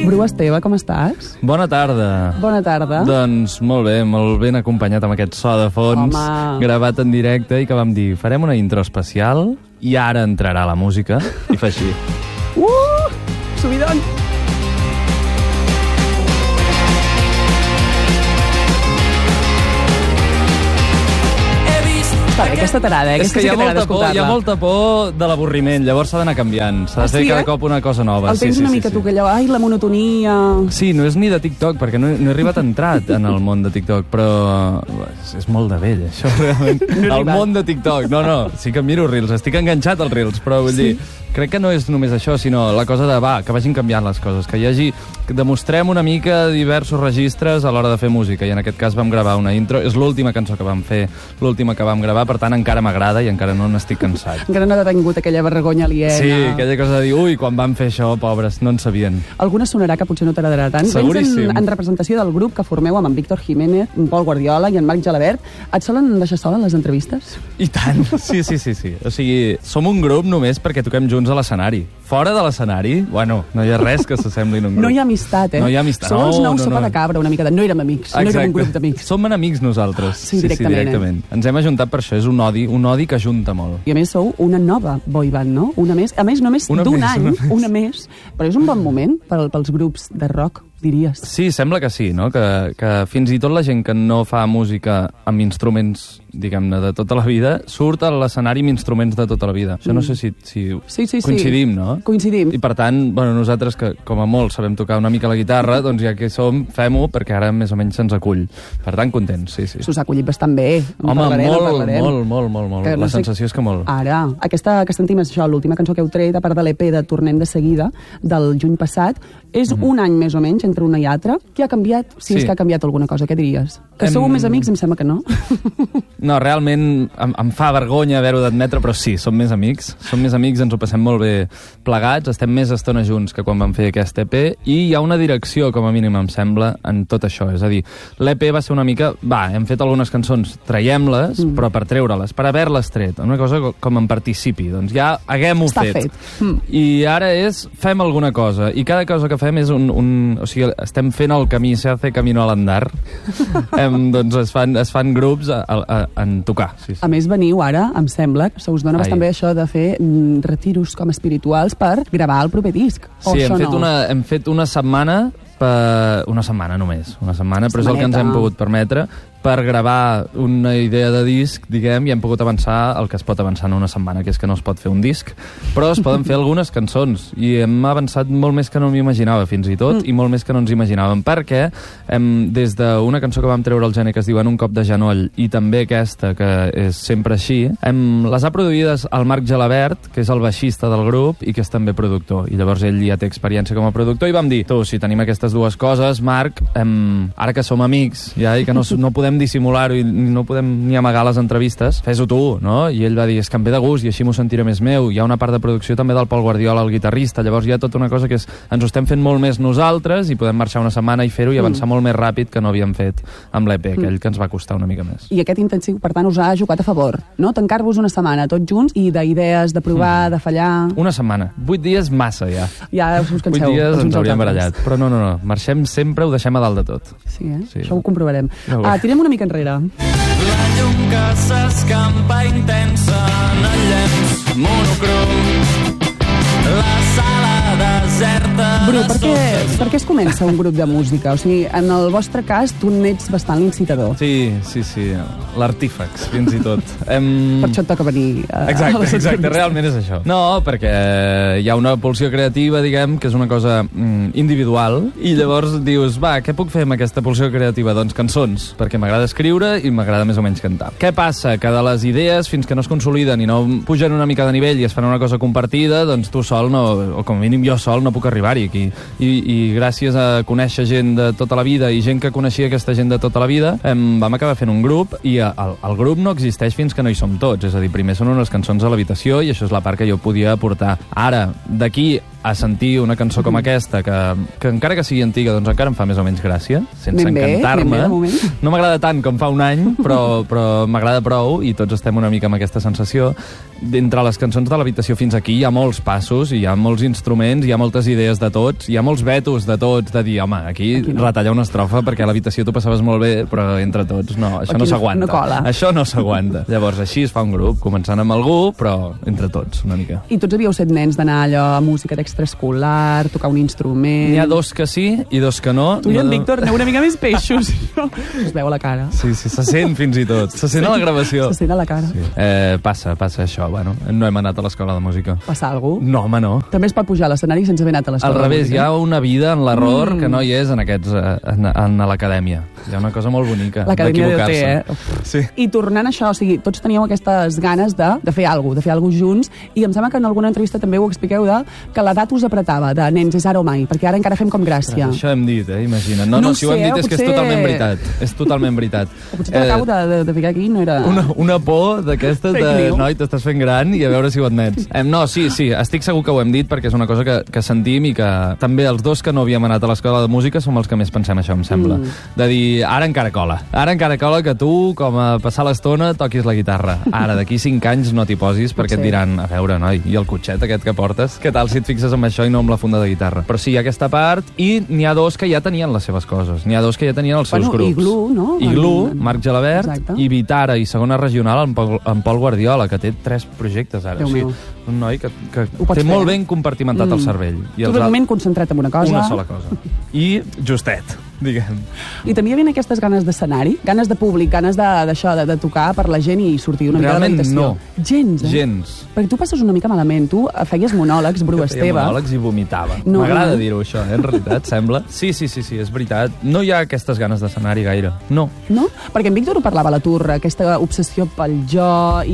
Bru Esteve, com estàs? Bona tarda. Bona tarda. Doncs molt ben acompanyat amb aquest so de fons, gravat en directe, i que vam dir, farem una intro especial i ara entrarà la música, i fa així. Subidon! Aquesta tarada, és que hi ha molta por de l'avorriment, llavors s'ha d'anar canviant, s'ha de fer cada cop una cosa nova. El tens una mica tu, que allò, ai, la monotonia... Sí, no és ni de TikTok, perquè no he arribat a entrar en el món de TikTok, però és molt de vell, això, realment. El món de TikTok, no, sí que miro Reels, estic enganxat als Reels, però vull dir, crec que no és només això, sinó la cosa de, que vagin canviant les coses, que hi hagi... Demostrem una mica diversos registres a l'hora de fer música, i en aquest cas vam gravar una intro, és l'última cançó que vam fer, l'última que vam gravar, per tant encara m'agrada i encara no n'estic cansat. Encara no ha detingut aquella vergonya aliena. Sí, aquella cosa de dir, ui, quan vam fer això, pobres, no en sabien. Alguna sonarà que potser no t'agradarà tant. Seguríssim. Vens en representació del grup que formeu amb en Víctor Jiménez, en Pol Guardiola i en Marc Gelabert. Et solen deixar sola les entrevistes? I tant, sí. O sigui, som un grup només perquè toquem junts a l'escenari. Fora de l'escenari, bueno, no hi ha res que s'assembli en un grup. No hi ha amistat, No hi ha amistat. Som els nous sopa de cabra, una mica de... No érem amics, no érem un grup d'amics. Som enemics nosaltres. Sí, directament. Ens hem ajuntat per això, és un odi que ajunta molt. I a més sou una nova boyband, no? Una més, a més només d'un any, una més. Però és un bon moment pels grups de rock, diries. Sí, sembla que sí, no? Que fins i tot la gent que no fa música amb instruments, diguem-ne, de tota la vida, surt a l'escenari amb instruments de tota la vida. Això no sé si coincidim, no? Coincidim. I per tant, nosaltres que com a molt sabem tocar una mica la guitarra, doncs ja que som, fem-ho, perquè ara més o menys se'ns acull. Per tant, contents, sí. S'us ha acollit bastant bé. Home, molt. La sensació és que molt. Ara, aquesta que sentim és això, l'última cançó que heu tret, a part de l'EP de Tornem de seguida, del juny passat, és un any més o menys entre una i altra. Què ha canviat? Si és que ha canviat alguna cosa, què diries? Que sou més amics, em sembla que no. No, realment em fa vergonya haver-ho d'admetre, però sí, som més amics. Som més amics, ens ho passem molt bé plegats, estem més estona junts que quan vam fer aquest EP, i hi ha una direcció, com a mínim, em sembla, en tot això. És a dir, l'EP va ser una mica... hem fet algunes cançons, traiem-les, però per treure-les, per haver-les tret. Una cosa com en participi. Doncs ja haguem-ho fet. I ara fem alguna cosa. I cada cosa que fem és o sigui, estem fent el camí, se hace camino al andar. Doncs es fan grups en tocar. Sí. A més, veniu ara, em sembla, se us dona bastant bé això de fer retiros com espirituals per gravar el proper disc. Sí, hem fet una setmana, una setmana només, però és el que ens hem pogut permetre per gravar una idea de disc, diguem, i hem pogut avançar el que es pot avançar en una setmana, que és que no es pot fer un disc, però es poden fer algunes cançons, i hem avançat molt més que no m'imaginava, fins i tot, i molt més que no ens imaginàvem, perquè des d'una cançó que vam treure al gener que es diu En un cop de genoll, i també aquesta, que és sempre així, les ha produïdes el Marc Gelabert, que és el baixista del grup i que és també productor, i llavors ell ja té experiència com a productor, i vam dir, si tenim aquestes dues coses, Marc, ara que som amics, ja, i que no podem dissimular-ho i no podem ni amagar les entrevistes, fes-ho tu, no? I ell va dir, és que em ve de gust i així m'ho sentiré més meu. Hi ha una part de producció també del Pol Guardiola, el guitarrista, llavors hi ha tota una cosa que ens ho estem fent molt més nosaltres i podem marxar una setmana i fer-ho i avançar molt més ràpid que no havíem fet amb l'EP, aquell que ens va costar una mica més. I aquest intensiu, per tant, us ha jugat a favor, no? Tancar-vos una setmana tots junts i d'idees, de provar, de fallar... Una setmana. 8 dies massa, ja. Ja us canseu. 8 dies ens hauríem barallat. Però no. Marxem sempre, ho deixem a dalt de tot. Sí, això ho comprovarem. Tirem una mica enrere. La llum que s'escampa intensa en el llenç monocrom, la sala deserta... Bru, per què es comença un grup de música? O sigui, en el vostre cas, tu n'ets bastant l'incitador. Sí, l'artífex, fins i tot. Per això et toca venir Exacte, realment és això. No, perquè hi ha una pulsió creativa, diguem, que és una cosa individual, i llavors dius, què puc fer amb aquesta pulsió creativa? Doncs cançons, perquè m'agrada escriure i m'agrada més o menys cantar. Què passa? Que de les idees, fins que no es consoliden i no pugen una mica de nivell i es fan una cosa compartida, doncs tu sol, o com a mínim jo sol, no puc arribar-hi aquí. I gràcies a conèixer gent de tota la vida i gent que coneixia aquesta gent de tota la vida, vam acabar fent un grup, i el grup no existeix fins que no hi som tots. És a dir, primer són unes cançons a l'habitació i això és la part que jo podia aportar. Ara, d'aquí a sentir una cançó com aquesta, que encara que sigui antiga, doncs encara em fa més o menys gràcia, sense encantar-me. No m'agrada tant com fa un any, però m'agrada prou, i tots estem una mica amb aquesta sensació. D'entre les cançons de l'habitació fins aquí hi ha molts passos, hi ha molts instruments, hi ha moltes idees de tots, hi ha molts vetos de tots, de dir, home, aquí no. Retallar una estrofa perquè a l'habitació t'ho passaves molt bé, però entre tots no, això no s'aguanta. Això no s'aguanta. Llavors així es fa un grup, començant amb algú, però entre tots, una mica. I tots havíeu set nens d'anar allò a música d'extraescolar, tocar un instrument... N'hi ha dos que sí i dos que no. Tu i en Víctor aneu una mica més peixos. Es veu a la cara. Sí, se sent fins i tot. Se sent a la gravació. Se sent a la cara. Sí. Passa això, bueno. No hem anat a l'escola de música. Passa alguna cosa? No, home, no. També es pot pujar a l'escenari sense haver anat a l'escola de música. Al revés, hi ha una vida en l'error que no hi és en l'acadèmia. Hi ha una cosa molt bonica d'equivocar-se. Sí. I tornant a això, o sigui, tots teníeu aquestes ganes de fer alguna cosa junts, i em sembla que en alguna entrevista també ho expliqueu que l'edat us apretava, de nens, és ara o mai, perquè ara encara fem com gràcia. Això hem dit, imagina. No, si ho hem dit és que és totalment veritat. És totalment veritat. O potser t'acabo de ficar aquí, no era... Una por d'aquestes de, noi, t'estàs fent gran i a veure si ho admets. No, sí, estic segur que ho hem dit perquè és una cosa que sentim i que també els dos que no havíem anat a l'escola de música som els que més pensem això, em sembla. De dir, ara encara cola. Ara encara cola que tu, com a passar l'estona, toquis la guitarra. Ara, d'aquí 5 anys no t'hi posis perquè et diran, a veure, noi, i el cotxet aquest que portes, què tal si et fixes amb això i no amb la funda de guitarra? Però sí, hi ha aquesta part, i n'hi ha dos que ja tenien les seves coses. N'hi ha dos que ja tenien els seus grups. Iglú, no? Iglú, Marc Gelabert, i Vitara, i segona regional, en Pol Guardiola, que té 3 projectes ara. Déu meu. Un noi que té molt ben compartimentat el cervell. Totalment concentrat en una cosa. Una sola cosa. I justet, diguem. I també hi havia aquestes ganes d'escenari, ganes de públic, ganes d'això, de tocar per la gent i sortir una mica de l'habitació. No. Gens. Perquè tu passes una mica malament. Tu feies monòlegs, Bru Esteve. Feia monòlegs i vomitava. M'agrada dir-ho, això, en realitat, sembla. Sí, és veritat. No hi ha aquestes ganes d'escenari gaire. No? Perquè en Víctor ho parlava a la tour, aquesta obsessió pel jo,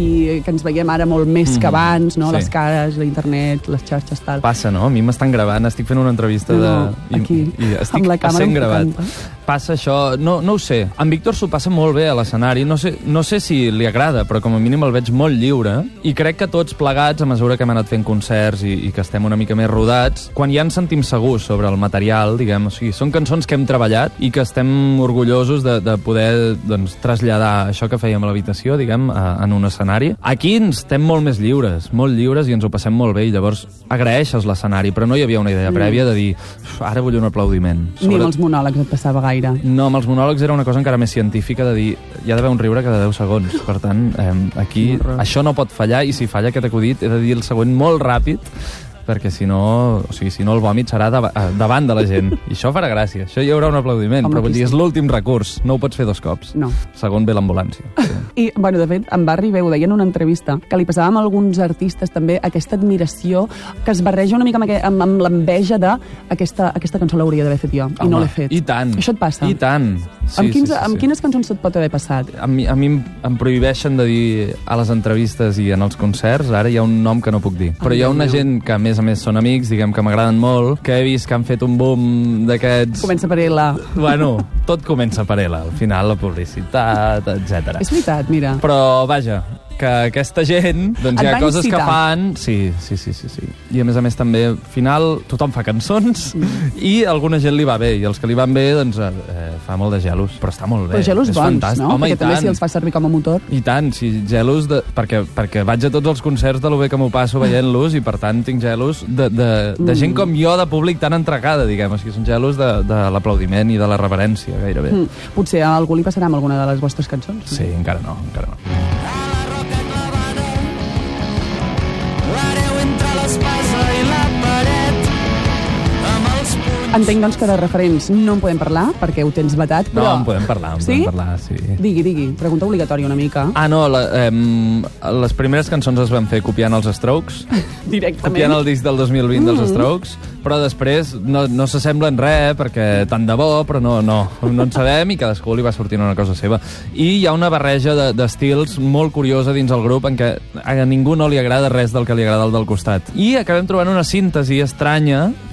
i que ens veiem ara molt més que abans, no? Les cares, l'internet, les xarxes, tal. Passa, no? A mi m'estan gravant, estic fent una entrevista aquí, i estic amb la càmera sent gravat. Passa això, no ho sé. En Víctor s'ho passa molt bé a l'escenari, no sé si li agrada, però com a mínim el veig molt lliure, i crec que tots plegats, a mesura que hem anat fent concerts i que estem una mica més rodats, quan ja ens sentim segurs sobre el material, diguem, o sigui, són cançons que hem treballat i que estem orgullosos de poder traslladar això que fèiem a l'habitació, diguem, en un escenari. Aquí estem molt més lliures i ens ho passem molt bé, i llavors agraeixes l'escenari, però no hi havia una idea prèvia de dir, ara vull un aplaudiment. Ni amb els monòlegs et passava gaire. No, amb els monòlegs era una cosa encara més científica, de dir, hi ha d'haver un riure cada 10 segons. Per tant, aquí això no pot fallar, i si falla aquest acudit he de dir el següent molt ràpid, perquè si no el vòmit serà davant de la gent. I això farà gràcia. Això hi haurà un aplaudiment, però vull dir, és l'últim recurs. No ho pots fer 2 cops. No. Segon ve l'ambulància. Sí. I, bueno, de fet, en Barri ho deia en una entrevista, que li passava amb alguns artistes també aquesta admiració que es barreja una mica amb l'enveja de aquesta cançó l'hauria d'haver fet jo, i no l'he fet. I tant. Això et passa? I tant. Sí, amb quines cançons se't pot haver passat? A mi em prohibeixen de dir a les entrevistes i en els concerts, ara hi ha un nom que no puc dir. Però hi ha una gent que, a més, són amics, diguem, que m'agraden molt, que he vist que han fet un boom d'aquests... Comença per ella. Bueno, tot comença per ella. Al final, la publicitat, etc. És veritat, mira. Però, vaja, que aquesta gent, doncs hi ha coses que fan... Sí. I a més també, al final, tothom fa cançons i a alguna gent li va bé, i els que li van bé, doncs, fa molt de gelos. Però està molt bé. Però gelos és bons, fantàstic. no? Home, perquè també si els fa servir com a motor. I tant, sí, gelos, perquè vaig a tots els concerts de lo bé que m'ho passo veient-los, i per tant tinc gelos de gent com jo, de públic tan entregada, diguem. O sigui, són gelos de l'aplaudiment i de la reverència, gairebé. Potser a algú li passarà amb alguna de les vostres cançons? Sí, encara no. Entenc, doncs, que de referents no en podem parlar, perquè ho tens vetat, però... No, en podem parlar, sí. Digui, pregunta obligatòria una mica. No, les primeres cançons es van fer copiant els Strokes. Directament. Copiant el disc del 2020 dels Strokes, però després no s'assemblen res, perquè tant de bo, però no en sabem, i cadascú li va sortint una cosa seva. I hi ha una barreja d'estils molt curiosa dins el grup, en què a ningú no li agrada res del que li agrada al del costat. I acabem trobant una síntesi estranya,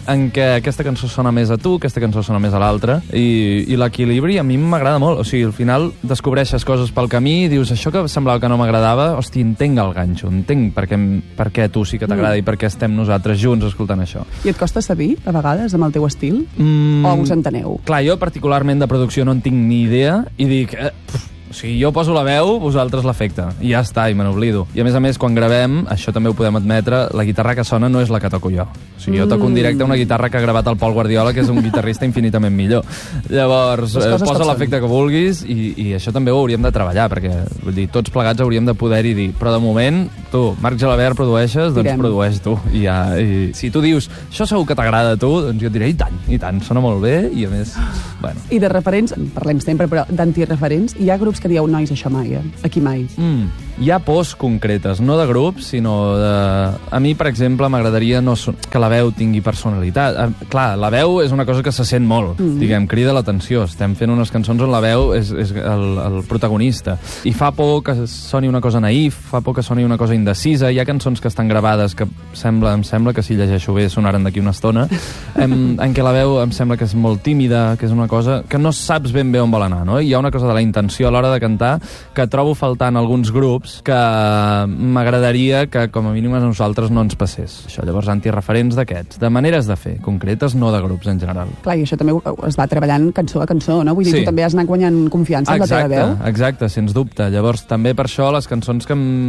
en què aquesta cançó sona més a tu, aquesta cançó sona més a l'altra, i l'equilibri a mi m'agrada molt. O sigui, al final descobreixes coses pel camí i dius, això que semblava que no m'agradava, hosti, entenc el ganxo, entenc per què tu sí que t'agrada i per què estem nosaltres junts escoltant això. I et costa cedir, a vegades, amb el teu estil? O us enteneu? Clar, jo particularment de producció no en tinc ni idea i dic... o sigui, jo poso la veu, vosaltres l'efecte, i ja està, i me n'oblido. I a més, quan gravem, això també ho podem admetre, la guitarra que sona no és la que toco jo. O sigui, jo toco en directe una guitarra que ha gravat el Pol Guardiola, que és un guitarrista infinitament millor. Llavors, posa l'efecte que vulguis, i això també ho hauríem de treballar, perquè vull dir, tots plegats hauríem de poder-hi dir, però de moment, tu, Marc Gelabert, produeixes, doncs produeix tu. I si tu dius, això segur que t'agrada a tu, doncs jo et diré, i tant, sona molt bé, i a més, bueno. I de referents, parlem sempre, però d'antireferents, hi ha grups que dieu, nois, això mai, aquí mai. Hi ha pors concretes, no de grups, sinó de... A mi, per exemple, m'agradaria que la veu tingui personalitat. Clar, la veu és una cosa que se sent molt, diguem, crida l'atenció. Estem fent unes cançons on la veu és el protagonista. I fa por que soni una cosa naïf, fa por que soni una cosa indecisa. Hi ha cançons que estan gravades que em sembla que si llegeixo bé sonaran d'aquí una estona, en què la veu em sembla que és molt tímida, que és una cosa que no saps ben bé on vol anar, no? Hi ha una cosa de la intenció a l'hora de cantar que trobo faltant alguns grups que m'agradaria que com a mínim a nosaltres no ens passés. Això, llavors, antireferents d'aquests, de maneres de fer, concretes, no de grups en general. Clar, i això també es va treballant cançó a cançó, no? Vull dir, tu també has anat guanyant confiança en la teva veu. Exacte, sens dubte. Llavors, també per això les cançons que